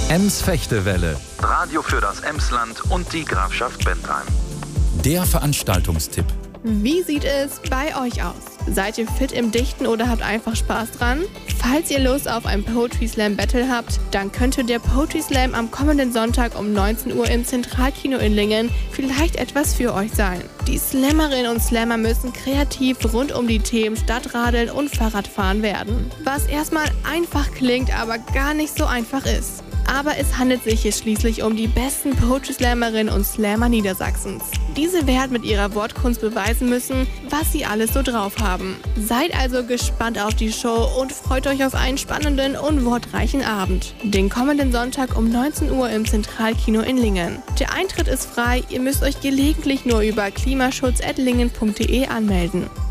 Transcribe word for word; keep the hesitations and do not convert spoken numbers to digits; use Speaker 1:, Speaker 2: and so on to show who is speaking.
Speaker 1: Ems Fechtewelle.
Speaker 2: Radio für das Emsland und die Grafschaft Bentheim.
Speaker 1: Der Veranstaltungstipp.
Speaker 3: Wie sieht es bei euch aus? Seid ihr fit im Dichten oder habt einfach Spaß dran? Falls ihr Lust auf ein Poetry Slam Battle habt, dann könnte der Poetry Slam am kommenden Sonntag um neunzehn Uhr im Zentralkino in Lingen vielleicht etwas für euch sein. Die Slammerinnen und Slammer müssen kreativ rund um die Themen Stadtradeln und Fahrradfahren werden. Was erstmal einfach klingt, aber gar nicht so einfach ist. Aber es handelt sich hier schließlich um die besten Poetry Slammerinnen und Slammer Niedersachsens. Diese werden mit ihrer Wortkunst beweisen müssen, was sie alles so drauf haben. Seid also gespannt auf die Show und freut euch auf einen spannenden und wortreichen Abend. Den kommenden Sonntag um neunzehn Uhr im Zentralkino in Lingen. Der Eintritt ist frei, ihr müsst euch gelegentlich nur über klimaschutz at lingen punkt de anmelden.